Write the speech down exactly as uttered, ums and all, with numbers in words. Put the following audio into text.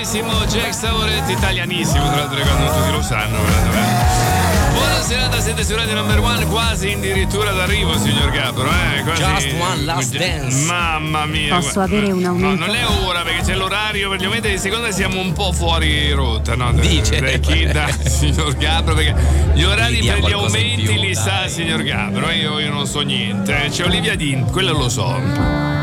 grandissimo Jack Savoretti, italianissimo tra l'altro, quando tutti lo sanno. Buona serata, siete su Radio Number One, quasi addirittura d'arrivo, signor Gabro, eh? Quasi... Just one last dance. Mamma mia. Posso guarda. avere un aumento? No, non è ora perché c'è l'orario, per gli aumenti di seconda siamo un po' fuori rotta, no? Dice. Da chi da signor Gabro, perché gli orari Gli dia per gli qualcosa in aumenti più, li sa dai. signor Gabro, io, io non so niente. C'è Olivia Dean, quello lo so.